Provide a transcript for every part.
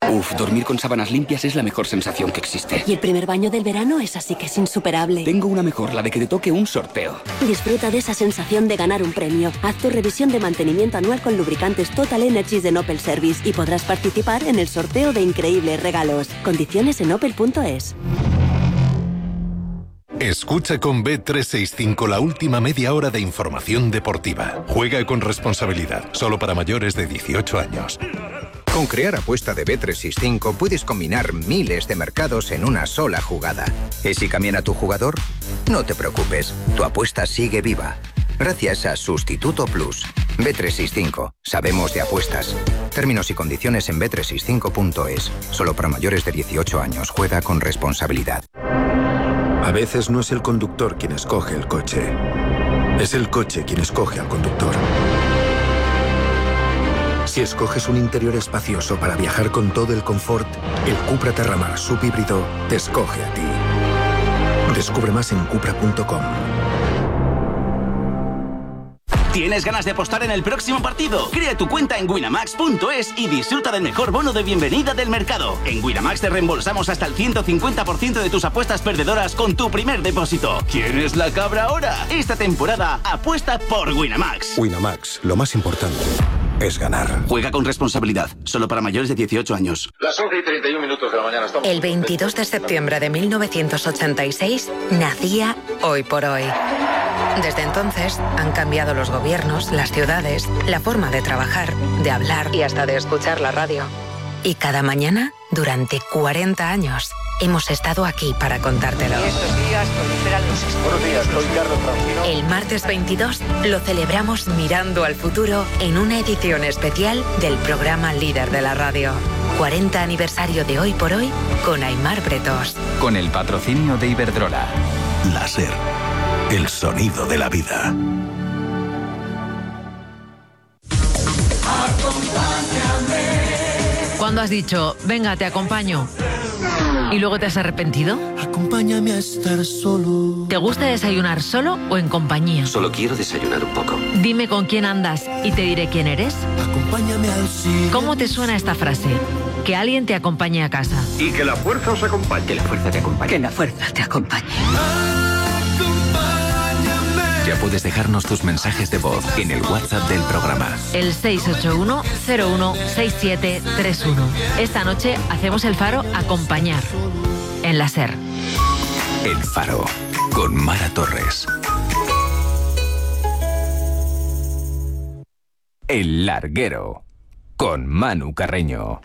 Uf, dormir con sábanas limpias es la mejor sensación que existe. Y el primer baño del verano es así que es insuperable. Tengo una mejor, la de que te toque un sorteo. Disfruta de esa sensación de ganar un premio. Haz tu revisión de mantenimiento anual con lubricantes Total Energies de Opel Service y podrás participar en el sorteo de increíbles regalos. Condiciones en opel.es. Escucha con Bet365 la última media hora de información deportiva. Juega con responsabilidad, solo para mayores de 18 años. Con Crear Apuesta de Bet365 puedes combinar miles de mercados en una sola jugada. ¿Y si cambian a tu jugador? No te preocupes, tu apuesta sigue viva. Gracias a Sustituto Plus. Bet365. Sabemos de apuestas. Términos y condiciones en bet365.es. Solo para mayores de 18 años. Juega con responsabilidad. A veces no es el conductor quien escoge el coche. Es el coche quien escoge al conductor. Si escoges un interior espacioso para viajar con todo el confort, el Cupra Terramar subhíbrido te escoge a ti. Descubre más en cupra.com. ¿Tienes ganas de apostar en el próximo partido? Crea tu cuenta en Winamax.es y disfruta del mejor bono de bienvenida del mercado. En Winamax te reembolsamos hasta el 150% de tus apuestas perdedoras con tu primer depósito. ¿Quién es la cabra ahora? Esta temporada apuesta por Winamax. Winamax, lo más importante es ganar. Juega con responsabilidad. Solo para mayores de 18 años. Las 11:31 de la mañana. Estamos... El 22 de septiembre de 1986 nacía Hoy por Hoy. Desde entonces han cambiado los gobiernos, las ciudades, la forma de trabajar, de hablar y hasta de escuchar la radio. Y cada mañana, durante 40 años, hemos estado aquí para contártelo. Estos días proliferan los... Buenos días, soy Carlos Francino. El martes 22 lo celebramos mirando al futuro en una edición especial del programa líder de la radio. 40 aniversario de Hoy por Hoy con Aimar Bretos. Con el patrocinio de Iberdrola. La SER. El sonido de la vida. ¿Cuándo has dicho, venga, te acompaño? ¿Y luego te has arrepentido? Acompáñame a estar solo. ¿Te gusta desayunar solo o en compañía? Solo quiero desayunar un poco. Dime con quién andas y te diré quién eres. Acompáñame al cine. ¿Cómo te suena esta frase? Que alguien te acompañe a casa. Y que la fuerza os acompañe. Que la fuerza te acompañe. Que la fuerza te acompañe. Ya puedes dejarnos tus mensajes de voz en el WhatsApp del programa. El 681-016731. Esta noche hacemos el Faro Acompañar. En la SER. El Faro. Con Mara Torres. El Larguero. Con Manu Carreño.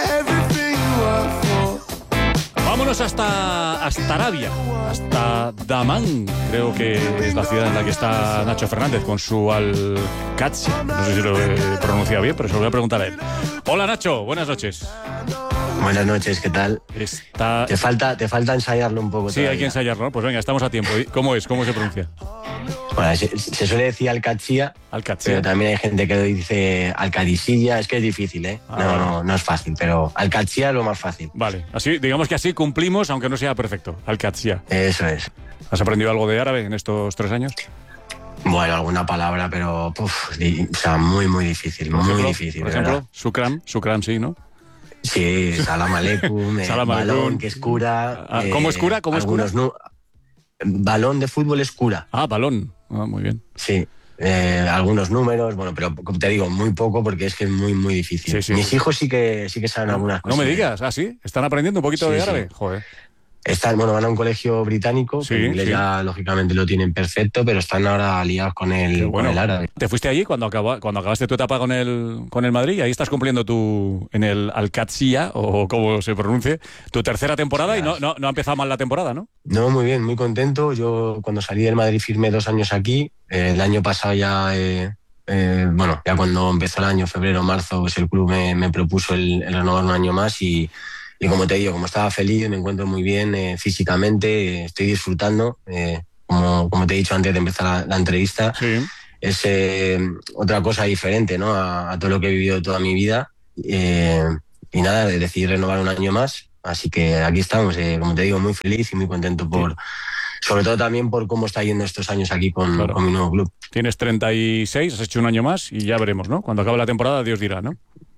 Vámonos hasta Arabia, hasta Dammam, creo que es la ciudad en la que está Nacho Fernández con su Al-Qadsia. No sé si lo he pronunciado bien, pero se lo voy a preguntar a él. Hola Nacho, buenas noches. Buenas noches, ¿qué tal? Te falta ensayarlo un poco. Sí, todavía. hay que ensayarlo, ¿no? Pues venga, estamos a tiempo. ¿Cómo es? ¿Cómo se pronuncia? Bueno, se suele decir Al-Qadsia, pero también hay gente que dice Al-Qadisiyya. Es que es difícil, ¿eh? No es fácil, pero Al-Qadsia es lo más fácil. Vale, así, digamos que así cumplimos, aunque no sea perfecto. Al-Qadsia. Eso es. ¿Has aprendido algo de árabe en estos 3 años? Bueno, alguna palabra, pero muy, muy difícil. Muy difícil. Por ejemplo, Shukran, sí, ¿no? Sí, Salam Aleikum, balón, que es cura. ¿Cómo es cura? ¿Cómo es cura? Balón de fútbol es cura. Balón. Muy bien. Sí. Algunos números, bueno, pero como te digo, muy poco porque es que es muy, muy difícil. Sí. Mis hijos sí que saben algunas cosas. No me digas, ¿sí? ¿Están aprendiendo un poquito de árabe? Sí. Joder. Van a un colegio británico, que en inglés ya lógicamente lo tienen perfecto, pero están ahora liados con el árabe. ¿Te fuiste allí cuando acabaste tu etapa con el Madrid? Y ahí estás cumpliendo en el Al-Qadsia, o como se pronuncie, tu tercera temporada. Y no ha empezado mal la temporada, ¿no? No, muy bien, muy contento. Yo cuando salí del Madrid firmé 2 años aquí. El año pasado ya... ya cuando empezó el año, febrero, marzo, pues el club me propuso el renovar un año más y como te digo, como estaba feliz, me encuentro muy bien físicamente, estoy disfrutando, como te he dicho antes de empezar la entrevista, es otra cosa diferente, ¿no? a todo lo que he vivido toda mi vida y nada, decidí renovar un año más, así que aquí estamos, como te digo, muy feliz y muy contento sobre todo también por cómo está yendo estos años aquí con mi nuevo club. Tienes 36, has hecho un año más y ya veremos, ¿no? Cuando acabe la temporada, Dios dirá, ¿no?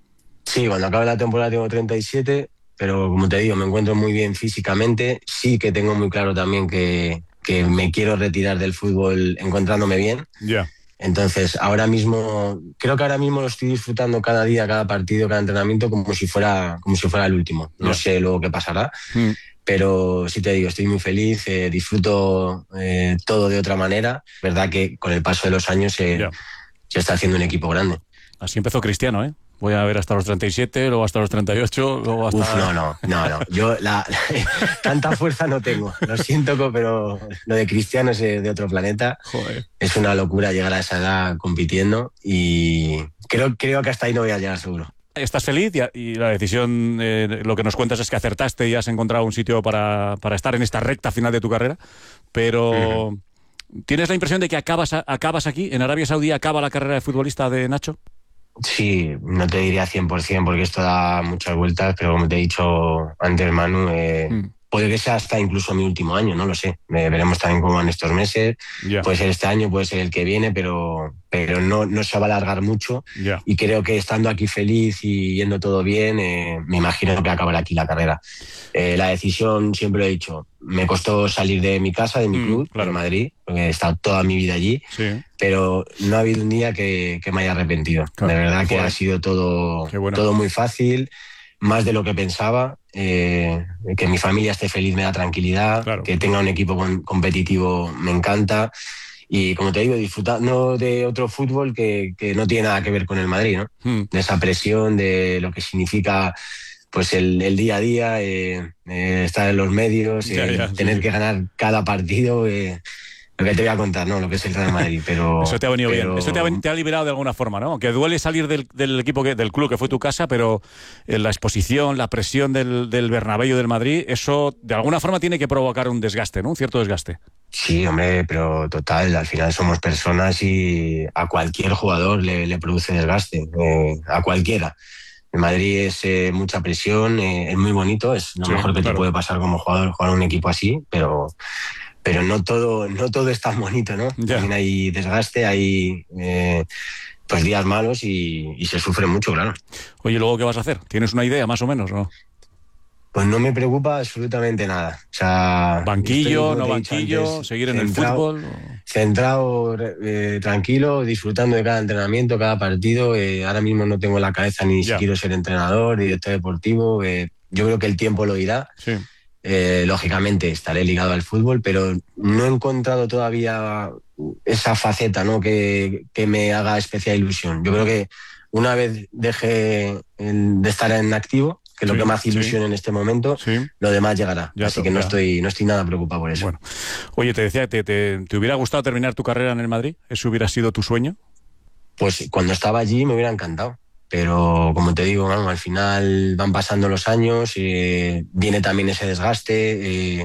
Sí, cuando acabe la temporada tengo 37, pero como te digo, me encuentro muy bien físicamente. Sí que tengo muy claro también que me quiero retirar del fútbol encontrándome bien. Ya. Entonces, creo que ahora mismo lo estoy disfrutando cada día, cada partido, cada entrenamiento como si fuera el último. No sé luego qué pasará, pero sí te digo, estoy muy feliz, disfruto todo de otra manera. Verdad que con el paso de los años se está haciendo un equipo grande. Así empezó Cristiano, ¿eh? Voy a ver hasta los 37, luego hasta los 38, luego hasta... Uf, no. Yo tanta fuerza no tengo. Lo siento, pero lo de Cristiano es de otro planeta. Joder. Es una locura llegar a esa edad compitiendo y creo que hasta ahí no voy a llegar seguro. ¿Estás feliz? Y la decisión, lo que nos cuentas es que acertaste y has encontrado un sitio para estar en esta recta final de tu carrera, pero ¿tienes la impresión de que acabas aquí, en Arabia Saudí, acaba la carrera de futbolista de Nacho? Sí, no te diría 100% porque esto da muchas vueltas, pero como te he dicho antes, Manu, puede que sea hasta incluso mi último año, no lo sé. Veremos también cómo van estos meses. Puede ser este año, puede ser el que viene, pero no se va a alargar mucho. Y creo que estando aquí feliz y yendo todo bien, me imagino que acabará aquí la carrera. La decisión, siempre lo he dicho, me costó salir de mi casa, de mi club, de Madrid, porque he estado toda mi vida allí, pero no ha habido un día que me haya arrepentido. De verdad que ha sido todo muy fácil, más de lo que pensaba. Que mi familia esté feliz me da tranquilidad, que tenga un equipo competitivo me encanta. Y como te digo, disfrutando de otro fútbol que no tiene nada que ver con el Madrid, ¿no? De esa presión, de lo que significa pues el día a día, estar en los medios, tener que ganar cada partido, lo que te voy a contar, ¿no? Lo que es el Real Madrid, pero... Eso te ha venido bien, eso te ha liberado de alguna forma, ¿no? Que duele salir del equipo, del club que fue tu casa, pero la exposición, la presión del Bernabéu del Madrid, eso de alguna forma tiene que provocar un desgaste, ¿no? Un cierto desgaste. Sí, hombre, pero total, al final somos personas y a cualquier jugador le produce desgaste, a cualquiera. En Madrid es mucha presión, es muy bonito, es lo mejor que te puede pasar como jugador, jugar a un equipo así, pero no todo es tan bonito, ¿no? También hay desgaste, hay pues días malos y se sufre mucho, claro. Oye, ¿luego qué vas a hacer? ¿Tienes una idea más o menos, no? Pues no me preocupa absolutamente nada. O sea, ¿banquillo, no banquillo? Antes, ¿seguir en el fútbol? Centrado, tranquilo, disfrutando de cada entrenamiento, cada partido. Ahora mismo no tengo en la cabeza ni si quiero ser entrenador, director deportivo. Yo creo que el tiempo lo dirá. Sí. Lógicamente estaré ligado al fútbol, pero no he encontrado todavía esa faceta, ¿no? que me haga especial ilusión. Yo creo que una vez deje de estar en activo, que es lo que me hace ilusión en este momento, lo demás llegará. Así que no estoy nada preocupado por eso. Bueno. Oye, te decía, ¿te hubiera gustado terminar tu carrera en el Madrid? ¿Eso hubiera sido tu sueño? Pues cuando estaba allí me hubiera encantado. Pero como te digo, al final van pasando los años, viene también ese desgaste.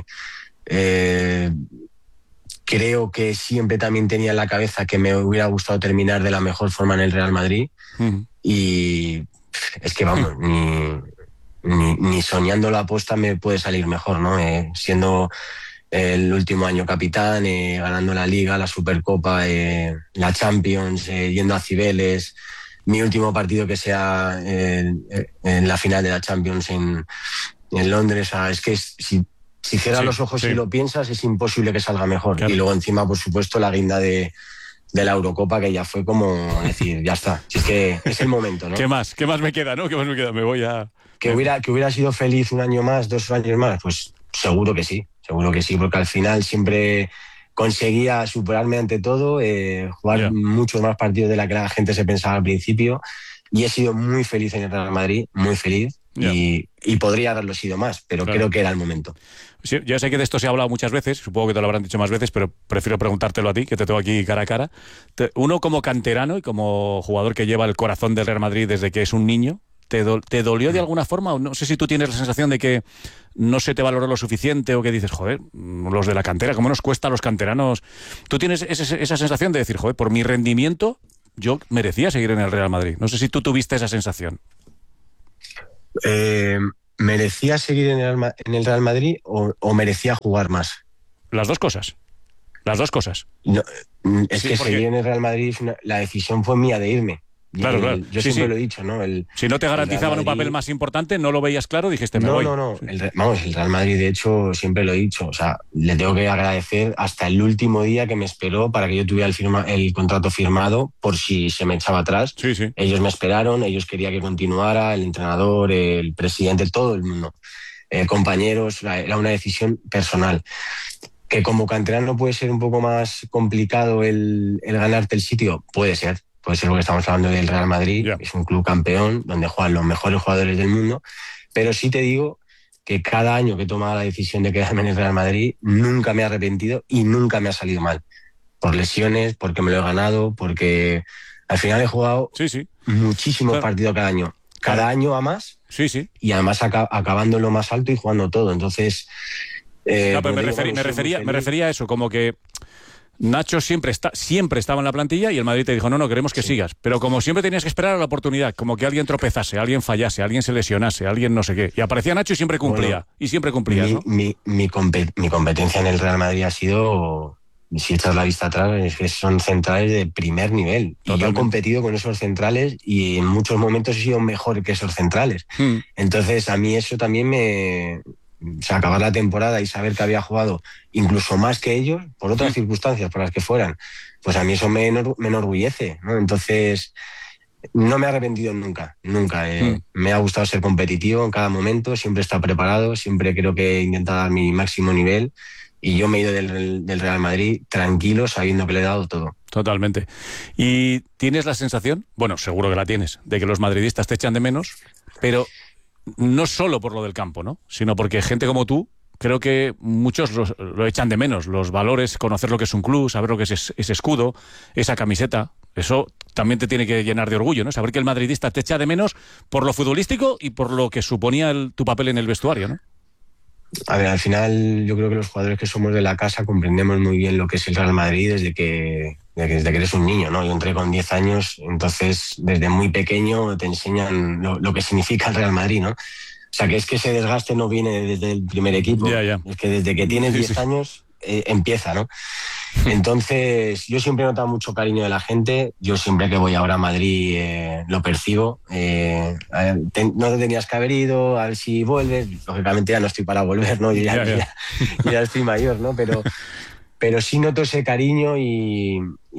Creo que siempre también tenía en la cabeza que me hubiera gustado terminar de la mejor forma en el Real Madrid. Y es que vamos, ni soñando la aposta me puede salir mejor, ¿no? Siendo el último año capitán, ganando la Liga, la Supercopa, la Champions, yendo a Cibeles, mi último partido que sea en la final de la Champions en Londres. O sea, es que si cierras los ojos y lo piensas, es imposible que salga mejor. Claro. Y luego encima, por supuesto, la guinda de la Eurocopa, que ya fue como decir, ya está. Si es que es el momento, ¿no? ¿Qué más me queda, no? ¿Qué más me queda? Me voy a... Que hubiera sido feliz un año más, 2 años más, pues seguro que sí, porque al final siempre conseguía superarme ante todo, jugar muchos más partidos de la que la gente se pensaba al principio, y he sido muy feliz en el Real Madrid, muy feliz, y podría haberlo sido más, pero creo que era el momento. Sí, yo sé que de esto se ha hablado muchas veces, supongo que te lo habrán dicho más veces, pero prefiero preguntártelo a ti, que te tengo aquí cara a cara. Uno como canterano y como jugador que lleva el corazón del Real Madrid desde que es un niño, ¿te dolió de alguna forma? O no sé si tú tienes la sensación de que no se te valoró lo suficiente o que dices, joder, los de la cantera, ¿cómo nos cuesta a los canteranos? ¿Tú tienes esa sensación de decir, joder, por mi rendimiento yo merecía seguir en el Real Madrid? No sé si tú tuviste esa sensación. ¿Merecía seguir en el Real Madrid o merecía jugar más? Las dos cosas. No, es que seguir en el Real Madrid, la decisión fue mía de irme. Claro. Yo siempre lo he dicho, ¿no? Si no te garantizaban un papel más importante, no lo veías claro, dijiste, me voy. No. El Real Madrid, de hecho, siempre lo he dicho. O sea, le tengo que agradecer hasta el último día que me esperó para que yo tuviera el contrato firmado por si se me echaba atrás. Sí. Ellos me esperaron, ellos querían que continuara, el entrenador, el presidente, todo el mundo. Compañeros, era una decisión personal. Que como canterano puede ser un poco más complicado el ganarte el sitio, puede ser porque estamos hablando del Real Madrid, es un club campeón donde juegan los mejores jugadores del mundo, pero sí te digo que cada año que he tomado la decisión de quedarme en el Real Madrid nunca me he arrepentido y nunca me ha salido mal, por lesiones, porque me lo he ganado, porque al final he jugado muchísimos partidos cada año a más, y además acabando en lo más alto y jugando todo, entonces... pero me refería a eso, como que Nacho siempre estaba en la plantilla y el Madrid te dijo, no, queremos que sigas. Pero como siempre tenías que esperar a la oportunidad, como que alguien tropezase, alguien fallase, alguien se lesionase, alguien no sé qué. Y aparecía Nacho y siempre cumplía. ¿No? Mi competencia en el Real Madrid ha sido, si echas la vista atrás, es que son centrales de primer nivel. Totalmente. Y yo he competido con esos centrales y en muchos momentos he sido mejor que esos centrales. Entonces a mí eso también acabar la temporada y saber que había jugado incluso más que ellos, por otras circunstancias, por las que fueran, pues a mí eso me enorgullece, ¿no? Entonces, no me he arrepentido nunca. Me ha gustado ser competitivo en cada momento, siempre he estado preparado, siempre creo que he intentado dar mi máximo nivel y yo me he ido del Real Madrid tranquilo, sabiendo que le he dado todo. Totalmente. ¿Y tienes la sensación, bueno, seguro que la tienes, de que los madridistas te echan de menos, pero... no solo por lo del campo, ¿no? Sino porque gente como tú, creo que muchos lo echan de menos. Los valores, conocer lo que es un club, saber lo que es ese escudo, esa camiseta, eso también te tiene que llenar de orgullo, ¿no? Saber que el madridista te echa de menos por lo futbolístico y por lo que suponía tu papel en el vestuario, ¿no? A ver, al final yo creo que los jugadores que somos de la casa comprendemos muy bien lo que es el Real Madrid desde que eres un niño, ¿no? Yo entré con 10 años, entonces desde muy pequeño te enseñan lo que significa el Real Madrid, ¿no? O sea, que es que ese desgaste no viene desde el primer equipo, es que desde que tienes 10 años empieza, ¿no? Entonces yo siempre he notado mucho cariño de la gente, yo siempre que voy ahora a Madrid lo percibo, no te tenías que haber ido, a ver si vuelves, lógicamente ya no estoy para volver, ¿no? Yo ya estoy mayor, ¿no? Pero sí noto ese cariño y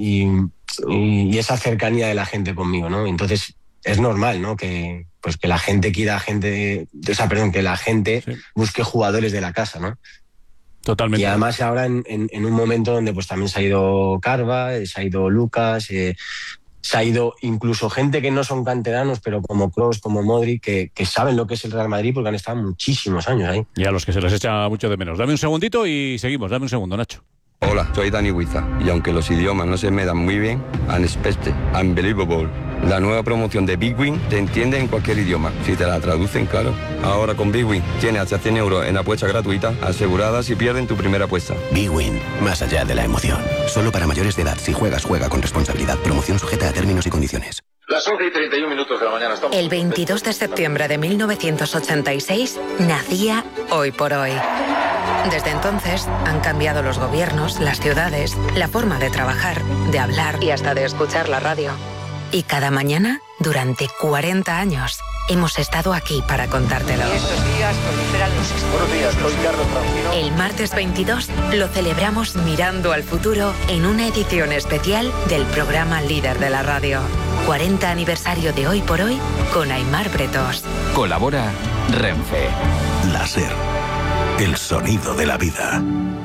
esa cercanía de la gente conmigo, ¿no? Entonces es normal, ¿no? Que la gente quiera que la gente busque jugadores de la casa, ¿no? Totalmente. Y además ahora en un momento donde pues también se ha ido Carva, se ha ido Lucas, se ha ido incluso gente que no son canteranos, pero como Kroos, como Modric, que saben lo que es el Real Madrid porque han estado muchísimos años ahí. Y a los que se les echa mucho de menos. Dame un segundito y seguimos. Dame un segundo, Nacho. Hola, soy Dani Huiza y aunque los idiomas no se me dan muy bien, unexpected, unbelievable. La nueva promoción de Big Win te entiende en cualquier idioma, si te la traducen, claro. Ahora con Big Win tienes hasta 100 euros en apuestas gratuitas aseguradas si pierden tu primera apuesta. Big Win, más allá de la emoción. Solo para mayores de edad. Si juegas, juega con responsabilidad. Promoción sujeta a términos y condiciones. Las 11:31 de la mañana estamos... El 22 de septiembre de 1986 nacía Hoy por Hoy. Desde entonces han cambiado los gobiernos, las ciudades, la forma de trabajar, de hablar y hasta de escuchar la radio. Y cada mañana, durante 40 años, hemos estado aquí para contártelo. Y estos días proliferan los escándalos. Buenos días, soy Carlos Francino. El martes 22 lo celebramos mirando al futuro en una edición especial del programa líder de la radio. 40 aniversario de Hoy por Hoy con Aimar Bretos. Colabora Renfe. Láser. El sonido de la vida.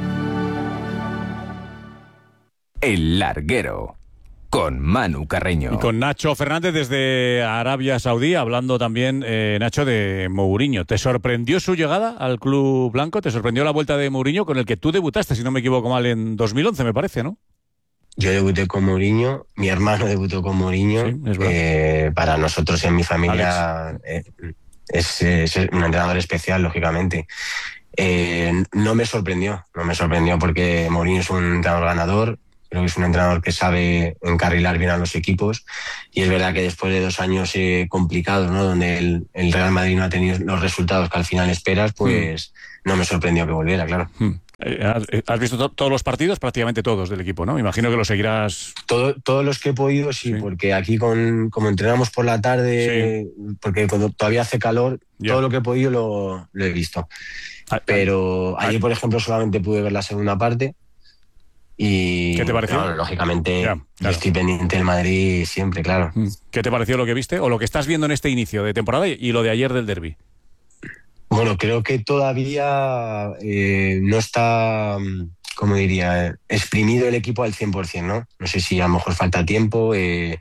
El Larguero. Con Manu Carreño. Y con Nacho Fernández desde Arabia Saudí, hablando también, Nacho, de Mourinho. ¿Te sorprendió su llegada al club blanco? ¿Te sorprendió la vuelta de Mourinho con el que tú debutaste, si no me equivoco mal, en 2011, me parece, ¿no? Yo debuté con Mourinho, mi hermano debutó con Mourinho. Sí, es verdad. Para nosotros en mi familia es un entrenador especial, lógicamente. No me sorprendió porque Mourinho es un entrenador ganador. Creo que es un entrenador que sabe encarrilar bien a los equipos y es verdad que después de 2 años complicados, ¿no? Donde el Real Madrid no ha tenido los resultados que al final esperas, pues no me sorprendió que volviera, claro. ¿Has visto todos los partidos? Prácticamente todos del equipo, ¿no? Me imagino que lo seguirás... Todos los que he podido, sí, porque aquí como entrenamos por la tarde, porque cuando todavía hace calor, todo lo que he podido lo he visto. Pero ayer, por ejemplo, solamente pude ver la segunda parte. Y ¿qué te pareció? Claro, lógicamente, yo estoy pendiente del Madrid siempre, claro. ¿Qué te pareció lo que viste o lo que estás viendo en este inicio de temporada y lo de ayer del derbi? Bueno, creo que todavía no está, ¿cómo diría?, exprimido el equipo al 100%, ¿no? No sé si a lo mejor falta tiempo,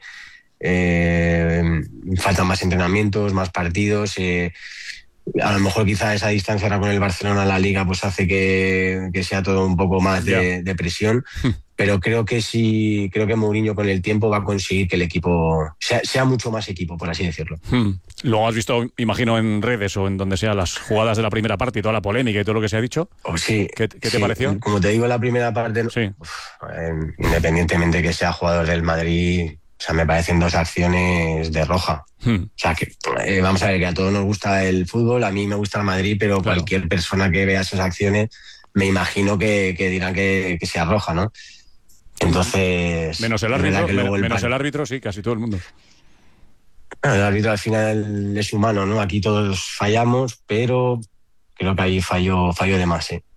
faltan más entrenamientos, más partidos. A lo mejor quizá esa distancia ahora con el Barcelona en la Liga pues hace que sea todo un poco más de presión. Pero creo que sí, creo que Mourinho con el tiempo va a conseguir que el equipo sea mucho más equipo, por así decirlo. ¿Lo has visto, imagino, en redes o en donde sea las jugadas de la primera parte y toda la polémica y todo lo que se ha dicho? Sí. ¿Qué te pareció? Como te digo, la primera parte, independientemente que sea jugador del Madrid, o sea, me parecen dos acciones de roja. O sea, que vamos a ver, que a todos nos gusta el fútbol, a mí me gusta el Madrid, pero cualquier persona que vea esas acciones, me imagino que dirán que sea roja, ¿no? Entonces... Menos el árbitro, el árbitro, sí, casi todo el mundo. Bueno, el árbitro al final es humano, ¿no? Aquí todos fallamos, pero creo que ahí falló de más, ¿eh?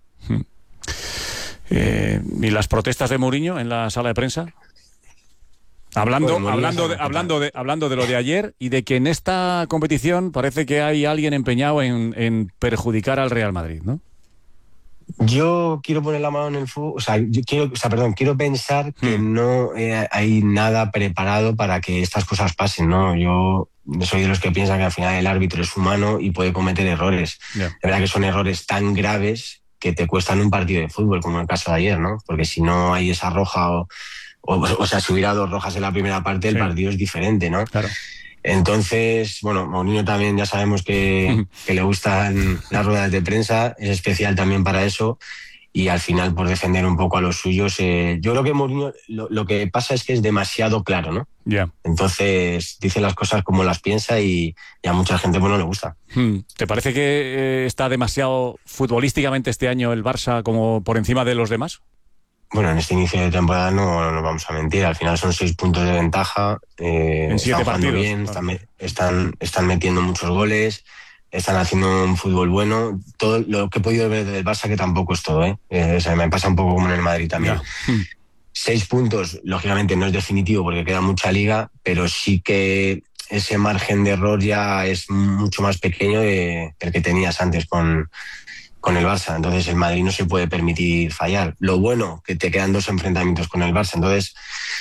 ¿Y las protestas de Mourinho en la sala de prensa? Hablando de lo de ayer y de que en esta competición parece que hay alguien empeñado en perjudicar al Real Madrid, ¿no? Yo quiero poner la mano en el fuego, quiero pensar que no hay nada preparado para que estas cosas pasen, ¿no? Yo soy de los que piensan que al final el árbitro es humano y puede cometer errores. De verdad que son errores tan graves que te cuestan un partido de fútbol, como el caso de ayer, ¿no? Porque si no hay esa roja o sea, si hubiera dos rojas en la primera parte, el partido es diferente, ¿no? Claro. Entonces, bueno, Mourinho también ya sabemos que le gustan las ruedas de prensa, es especial también para eso y al final por defender un poco a los suyos. Yo creo que Mourinho lo que pasa es que es demasiado claro, ¿no? Entonces dice las cosas como las piensa y a mucha gente pues no le gusta. ¿Te parece que está demasiado futbolísticamente este año el Barça como por encima de los demás? Bueno, en este inicio de temporada no nos vamos a mentir. Al final son 6 puntos de ventaja. En 7 partidos. Bien, están metiendo muchos goles, están haciendo un fútbol bueno. Todo lo que he podido ver del Barça, que tampoco es todo, O sea, me pasa un poco como en el Madrid también. 6 puntos, lógicamente no es definitivo porque queda mucha liga, pero sí que ese margen de error ya es mucho más pequeño del que tenías antes con el Barça. Entonces el Madrid no se puede permitir fallar. Lo bueno, que te quedan 2 enfrentamientos con el Barça. Entonces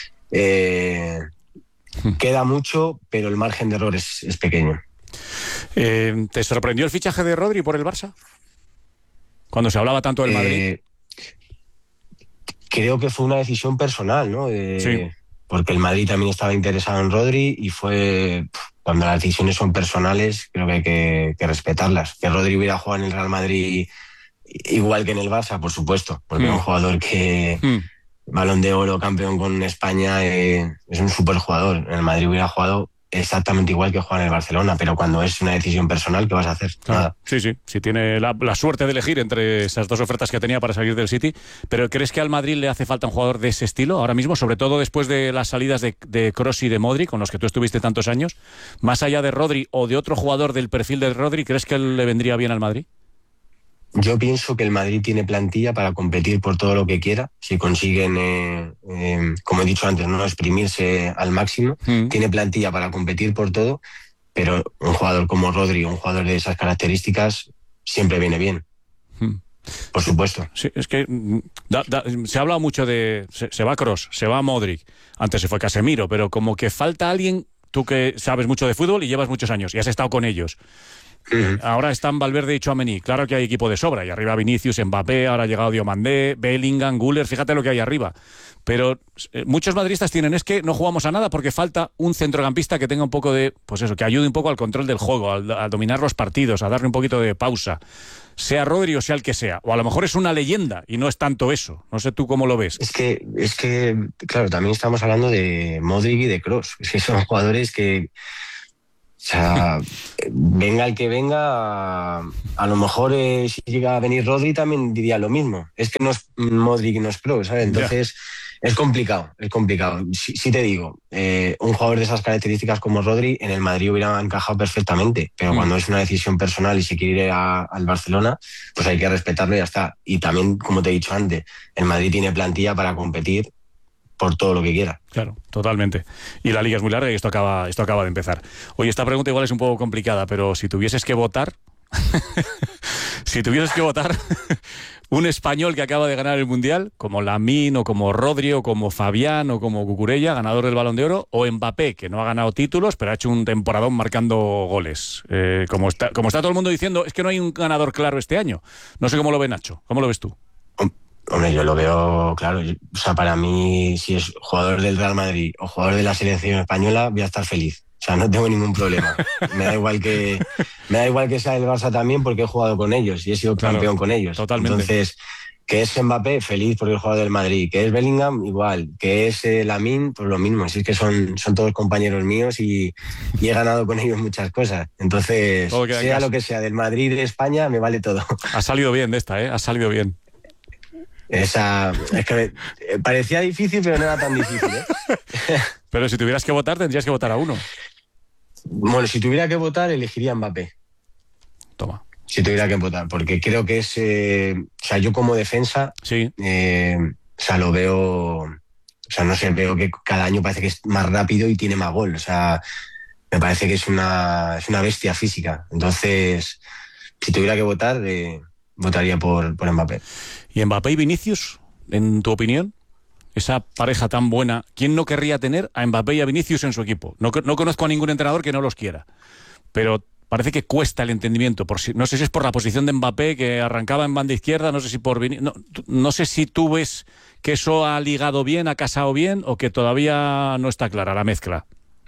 queda mucho, pero el margen de error es pequeño. ¿Te sorprendió el fichaje de Rodri por el Barça? Cuando se hablaba tanto del Madrid. Creo que fue una decisión personal, ¿no? Porque el Madrid también estaba interesado en Rodri y fue... Cuando las decisiones son personales, creo que hay que respetarlas. Que Rodri hubiera jugado en el Real Madrid igual que en el Barça, por supuesto, porque es un jugador que Balón de Oro, campeón con España, es un súper jugador. En el Madrid hubiera jugado exactamente igual que juega en el Barcelona, pero cuando es una decisión personal, ¿qué vas a hacer? Nada. Sí, si tiene la suerte de elegir entre esas 2 ofertas que tenía para salir del City, pero ¿crees que al Madrid le hace falta un jugador de ese estilo ahora mismo, sobre todo después de las salidas de Kroos y de Modric, con los que tú estuviste tantos años? Más allá de Rodri o de otro jugador del perfil de Rodri, ¿crees que le vendría bien al Madrid? Yo pienso que el Madrid tiene plantilla para competir por todo lo que quiera. Si consiguen, como he dicho antes, no exprimirse al máximo, tiene plantilla para competir por todo, pero un jugador como Rodri, un jugador de esas características, siempre viene bien. Por supuesto. Sí, es que se ha hablado mucho de... Se va Kroos, se va Modric, antes se fue Casemiro, pero como que falta alguien, tú que sabes mucho de fútbol y llevas muchos años y has estado con ellos. Ahora están Valverde y Tchouaméni. Claro que hay equipo de sobra. Y arriba Vinicius, Mbappé, ahora ha llegado Diomandé, Bellingham, Güler. Fíjate lo que hay arriba. Pero muchos madridistas tienen es que no jugamos a nada porque falta un centrocampista que tenga un poco de... Pues eso, que ayude un poco al control del juego, a dominar los partidos, a darle un poquito de pausa. Sea Rodri o sea el que sea. O a lo mejor es una leyenda y no es tanto eso. No sé tú cómo lo ves. Es que claro, también estamos hablando de Modric y de Kroos. Es que son jugadores que... sea, venga el que venga, a lo mejor si llega a venir Rodri también diría lo mismo. Es que Modric no es pro, ¿sabes? Entonces es complicado. Sí te digo, un jugador de esas características como Rodri en el Madrid hubiera encajado perfectamente, pero cuando es una decisión personal y se quiere ir al Barcelona, pues hay que respetarlo y ya está. Y también, como te he dicho antes, el Madrid tiene plantilla para competir por todo lo que quiera. Claro, totalmente. Y la liga es muy larga y esto acaba de empezar. Oye, esta pregunta igual es un poco complicada, pero si tuvieses que votar un español que acaba de ganar el Mundial, como Lamine o como Rodri o como Fabián o como Cucurella, ganador del Balón de Oro, o Mbappé, que no ha ganado títulos, pero ha hecho un temporadón marcando goles. Como está todo el mundo diciendo, es que no hay un ganador claro este año. No sé cómo lo ve Nacho. ¿Cómo lo ves tú? Hombre, yo lo veo claro. O sea, para mí, si es jugador del Real Madrid o jugador de la selección española, voy a estar feliz. O sea, no tengo ningún problema. Me da igual que sea el Barça también, porque he jugado con ellos y he sido campeón con ellos. Totalmente. Entonces, que es Mbappé, feliz porque es jugador del Madrid. Que es Bellingham, igual. Que es Lamine, pues lo mismo. Si es que son todos compañeros míos y he ganado con ellos muchas cosas. Entonces, sea lo que sea, del Madrid, de España, me vale todo. Has salido bien de esta, ¿eh? Has salido bien. Es que parecía difícil, pero no era tan difícil, ¿eh? Pero si tuvieras que votar, tendrías que votar a uno. Bueno, si tuviera que votar, elegiría a Mbappé. Toma. Si tuviera que votar, porque creo que es... o sea, yo como defensa... Sí. O sea, lo veo... O sea, no sé, veo que cada año parece que es más rápido y tiene más gol. O sea, me parece que es una bestia física. Entonces, si tuviera que votar, votaría por Mbappé. ¿Y Mbappé y Vinicius, en tu opinión? Esa pareja tan buena, ¿quién no querría tener a Mbappé y a Vinicius en su equipo? No conozco a ningún entrenador que no los quiera, pero parece que cuesta el entendimiento. No sé si es por la posición de Mbappé, que arrancaba en banda izquierda, no sé si por Vinicius... No sé si tú ves que eso ha ligado bien, ha casado bien, o que todavía no está clara la mezcla.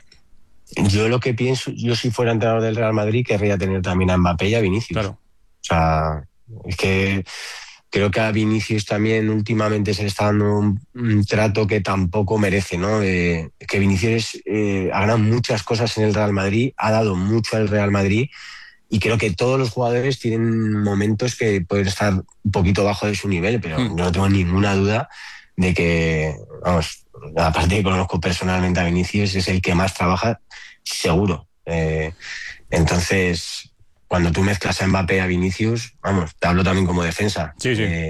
Yo lo que pienso, yo si fuera entrenador del Real Madrid, querría tener también a Mbappé y a Vinicius. Claro. O sea, es que... Creo que a Vinicius también últimamente se le está dando un trato que tampoco merece, ¿no? Que Vinicius ha ganado muchas cosas en el Real Madrid, ha dado mucho al Real Madrid y creo que todos los jugadores tienen momentos que pueden estar un poquito bajo de su nivel, pero yo no tengo ninguna duda de que, vamos, aparte que conozco personalmente a Vinicius, es el que más trabaja, seguro. Entonces... Cuando tú mezclas a Mbappé a Vinicius, vamos, te hablo también como defensa. Sí.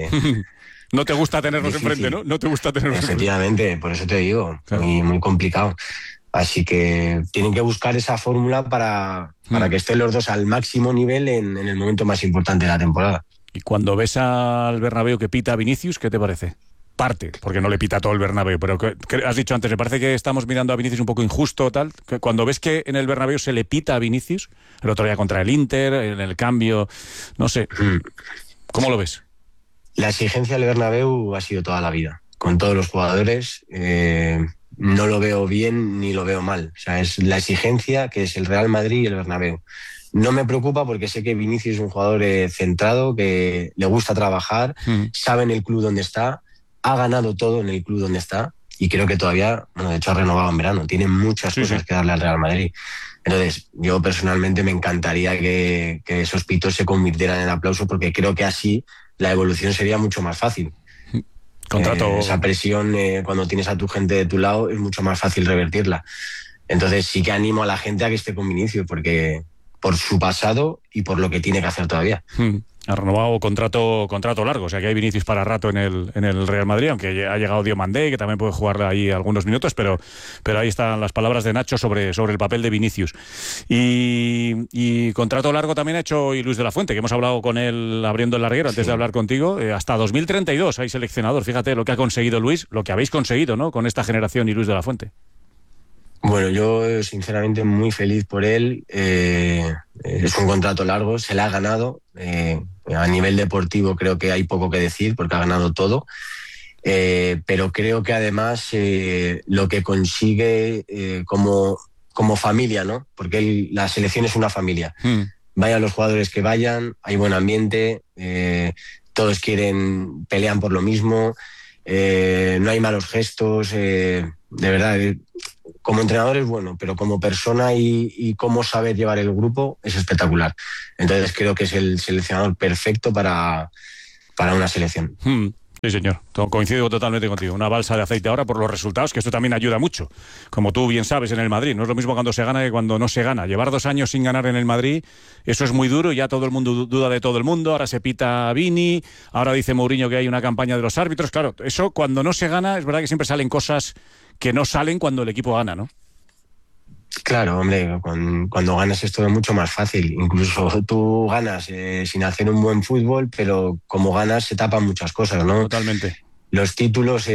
No te gusta tenerlos enfrente, ¿no? No te gusta tenerlos enfrente. Efectivamente, por eso te digo, claro. muy complicado. Así que tienen que buscar esa fórmula para que estén los dos al máximo nivel en el momento más importante de la temporada. Y cuando ves al Bernabéu que pita a Vinicius, ¿qué te parece? Parte, porque no le pita todo el Bernabéu, pero que has dicho antes, me parece que estamos mirando a Vinicius un poco injusto, tal. Que cuando ves que en el Bernabéu se le pita a Vinicius, el otro día contra el Inter, en el cambio, no sé, ¿cómo lo ves? La exigencia del Bernabéu ha sido toda la vida, con todos los jugadores. No lo veo bien ni lo veo mal. O sea, es la exigencia que es el Real Madrid y el Bernabéu. No me preocupa porque sé que Vinicius es un jugador centrado, que le gusta trabajar, sabe en el club donde está, ha ganado todo en el club donde está y creo que todavía, bueno, de hecho ha renovado en verano, tiene muchas cosas que darle al Real Madrid. Entonces, yo personalmente me encantaría que esos pitos se convirtieran en aplauso porque creo que así la evolución sería mucho más fácil. Esa presión, cuando tienes a tu gente de tu lado, es mucho más fácil revertirla. Entonces, sí que animo a la gente a que esté con Vinicius porque por su pasado y por lo que tiene que hacer todavía. Ha renovado contrato largo, o sea que hay Vinicius para rato en el Real Madrid, aunque ha llegado Diomandé, que también puede jugar ahí algunos minutos, pero ahí están las palabras de Nacho sobre el papel de Vinicius. Y contrato largo también ha hecho Luis de la Fuente, que hemos hablado con él abriendo el larguero antes de hablar contigo. Hasta 2032 hay seleccionador. Fíjate lo que ha conseguido Luis, lo que habéis conseguido, ¿no?, con esta generación y Luis de la Fuente. Bueno, yo sinceramente muy feliz por él. Es un contrato largo, se le ha ganado. A nivel deportivo creo que hay poco que decir porque ha ganado todo. Pero creo que además lo que consigue como familia, ¿no? Porque la selección es una familia. Vayan los jugadores que vayan, hay buen ambiente, todos pelean por lo mismo, no hay malos gestos, de verdad... como entrenador es bueno, pero como persona y cómo sabe llevar el grupo es espectacular. Entonces creo que es el seleccionador perfecto para una selección. Sí, señor. Coincido totalmente contigo. Una balsa de aceite ahora por los resultados, que esto también ayuda mucho. Como tú bien sabes, en el Madrid. No es lo mismo cuando se gana que cuando no se gana. Llevar 2 años sin ganar en el Madrid, eso es muy duro. Ya todo el mundo duda de todo el mundo. Ahora se pita a Vini. Ahora dice Mourinho que hay una campaña de los árbitros. Claro, eso cuando no se gana, es verdad que siempre salen cosas que no salen cuando el equipo gana, ¿no? Claro, hombre, cuando ganas es todo mucho más fácil. Incluso tú ganas sin hacer un buen fútbol, pero como ganas se tapan muchas cosas, ¿no? Totalmente. Los títulos,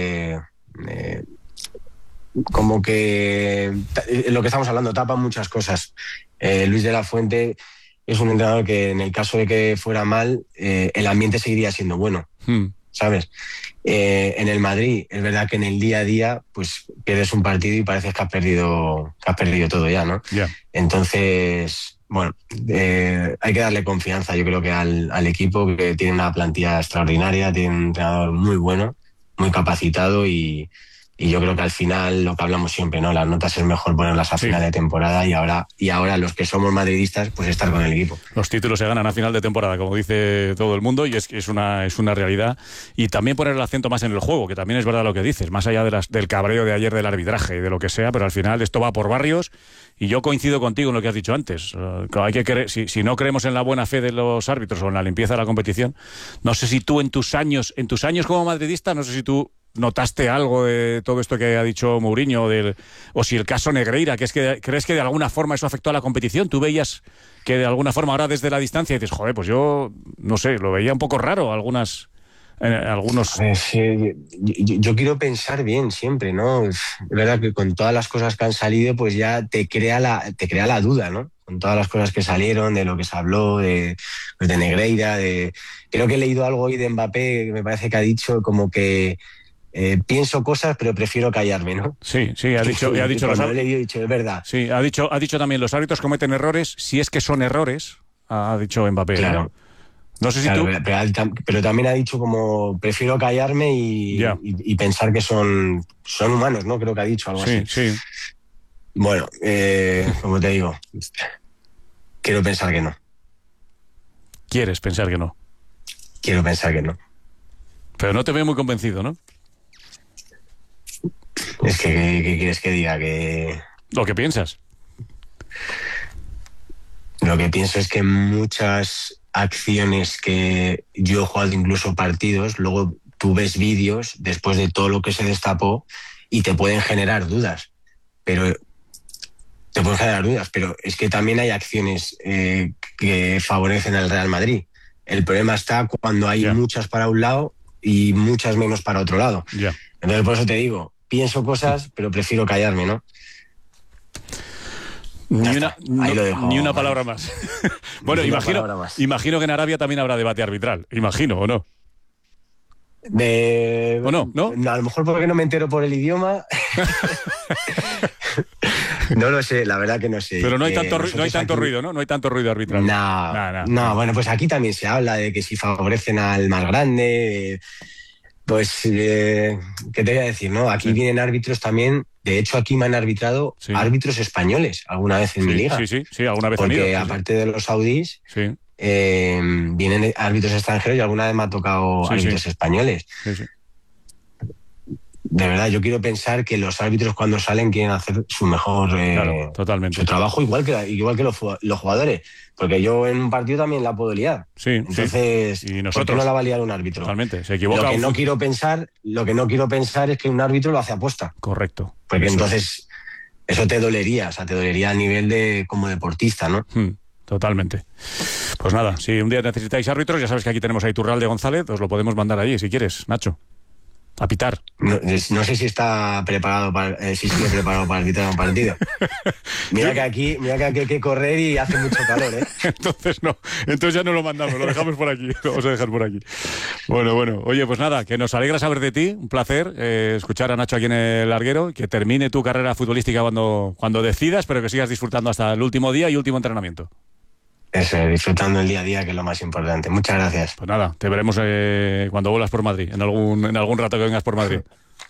como que lo que estamos hablando, tapan muchas cosas. Luis de la Fuente es un entrenador que en el caso de que fuera mal, el ambiente seguiría siendo bueno, ¿sabes? En el Madrid es verdad que en el día a día pues pierdes un partido y parece que has perdido todo ya, ¿no? Yeah. Entonces, bueno, hay que darle confianza, yo creo que al equipo, que tiene una plantilla extraordinaria, tiene un entrenador muy bueno, muy capacitado y yo creo que al final lo que hablamos siempre, ¿no? Las notas es mejor ponerlas a final de temporada y ahora los que somos madridistas, pues estar con el equipo. Los títulos se ganan a final de temporada, como dice todo el mundo, y es una realidad. Y también poner el acento más en el juego, que también es verdad lo que dices, más allá del cabreo de ayer del arbitraje y de lo que sea, pero al final esto va por barrios y yo coincido contigo en lo que has dicho antes. Hay que creer, si no creemos en la buena fe de los árbitros o en la limpieza de la competición, no sé si tú en tus años como madridista, no sé si tú ¿notaste algo de todo esto que ha dicho Mourinho? O si el caso Negreira, que es que ¿crees que de alguna forma eso afectó a la competición? ¿Tú veías que de alguna forma ahora desde la distancia dices, joder, pues yo no sé, lo veía un poco raro algunos... Sí, yo quiero pensar bien siempre, ¿no? Es verdad que con todas las cosas que han salido, pues ya te crea la duda, ¿no? Con todas las cosas que salieron, de lo que se habló, de Negreira, creo que he leído algo hoy de Mbappé, que me parece que ha dicho como que pienso cosas, pero prefiero callarme, ¿no? Sí, ha dicho lo he dicho, es verdad. Sí, ha dicho también, los árbitros cometen errores, si es que son errores, ha dicho Mbappé. Claro. No sé si claro, tú... pero también ha dicho como prefiero callarme y pensar que son humanos, ¿no? Creo que ha dicho algo así. Sí. Bueno, como te digo, quiero pensar que no. ¿Quieres pensar que no? Quiero pensar que no. Pero no te veo muy convencido, ¿no? Es que, ¿qué quieres que diga? Que... Lo que piensas. Lo que pienso es que muchas acciones que yo he jugado, incluso partidos, luego tú ves vídeos después de todo lo que se destapó y te pueden generar dudas. Pero es que también hay acciones que favorecen al Real Madrid. El problema está cuando hay muchas para un lado y muchas menos para otro lado. Entonces, por eso te digo, pienso cosas, pero prefiero callarme, ¿no? Ni una palabra más. Bueno, imagino que en Arabia también habrá debate arbitral. Imagino, ¿o no? ¿O no? A lo mejor porque no me entero por el idioma. No lo sé, la verdad que no sé. Pero no hay tanto ruido, ¿no? No hay tanto ruido arbitral. No, bueno, pues aquí también se habla de que si favorecen al más grande, pues, ¿qué te voy a decir, no? Aquí vienen árbitros también. De hecho, aquí me han arbitrado árbitros españoles alguna vez en mi liga. Sí, alguna vez porque han ido. Aparte de los saudíes, vienen árbitros extranjeros y alguna vez me ha tocado árbitros españoles. De verdad, yo quiero pensar que los árbitros cuando salen quieren hacer su mejor totalmente. su trabajo, igual que los jugadores. Porque yo en un partido también la puedo liar. Entonces, y nosotros, ¿por qué no la va a liar un árbitro? Totalmente, se equivoca. Lo que no quiero pensar es que un árbitro lo hace aposta. Correcto. Porque entonces eso te dolería, te dolería a nivel de como deportista, ¿no? Totalmente. Pues nada, si un día necesitáis árbitros, ya sabes que aquí tenemos a Iturralde González, os lo podemos mandar allí si quieres, Nacho. A pitar. No sé si está preparado si sigue preparado para arbitrar un partido. Mira que aquí hay que correr y hace mucho calor, ¿eh? Entonces ya no lo mandamos, lo dejamos por aquí. Lo vamos a dejar por aquí. Bueno. Oye, pues nada, que nos alegra saber de ti, un placer escuchar a Nacho aquí en el larguero, que termine tu carrera futbolística cuando decidas, pero que sigas disfrutando hasta el último día y último entrenamiento. Eso, disfrutando el día a día, que es lo más importante. Muchas gracias. Pues nada, te veremos cuando vuelas por Madrid, en algún rato que vengas por Madrid.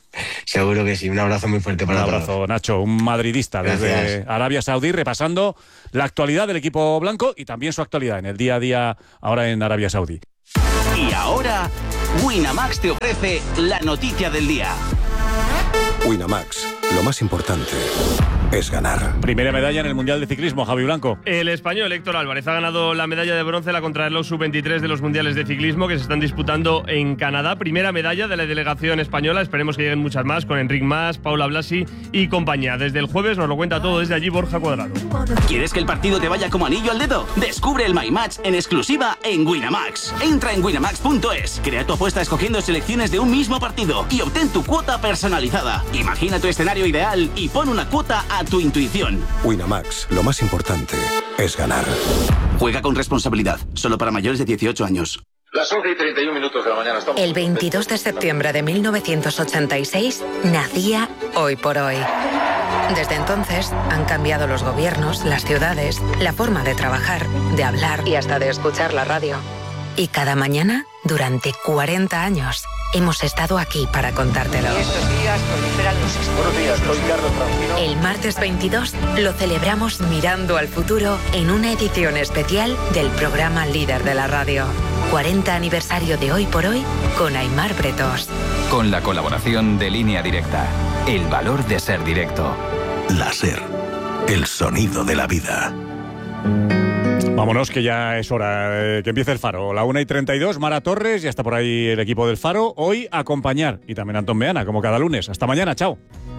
Seguro que sí. Un abrazo muy fuerte para todos. Un abrazo, Nacho, un madridista desde Arabia Saudí, repasando la actualidad del equipo blanco y también su actualidad en el día a día ahora en Arabia Saudí. Y ahora, Winamax te ofrece la noticia del día. Winamax, lo más importante es ganar. Primera medalla en el Mundial de Ciclismo, Javi Blanco. El español Héctor Álvarez ha ganado la medalla de bronce en la contrarreloj sub-23 de los Mundiales de Ciclismo que se están disputando en Canadá. Primera medalla de la delegación española. Esperemos que lleguen muchas más con Enric Mas, Paula Blasi y compañía. Desde el jueves nos lo cuenta todo desde allí Borja Cuadrado. ¿Quieres que el partido te vaya como anillo al dedo? Descubre el My Match en exclusiva en Winamax. Entra en winamax.es, crea tu apuesta escogiendo selecciones de un mismo partido y obtén tu cuota personalizada. Imagina tu escenario ideal y pon una cuota a tu intuición. Winamax, lo más importante es ganar. Juega con responsabilidad, solo para mayores de 18 años. Las 11:31 de la mañana. Estamos... El 22 de septiembre de 1986 nacía Hoy por Hoy. Desde entonces han cambiado los gobiernos, las ciudades, la forma de trabajar, de hablar y hasta de escuchar la radio. Y cada mañana, durante 40 años, hemos estado aquí para contártelo. Y estos días proliferan los estudios. Buenos días, soy Carlos Francino. El martes 22 lo celebramos mirando al futuro en una edición especial del programa líder de la radio. 40 aniversario de Hoy por Hoy con Aimar Bretos. Con la colaboración de Línea Directa. El valor de ser directo. La SER, el sonido de la vida. Vámonos, que ya es hora que empiece el Faro. La 1:32, Mara Torres, ya está por ahí el equipo del Faro. Hoy acompañar, y también Antón Meana, como cada lunes. Hasta mañana, chao.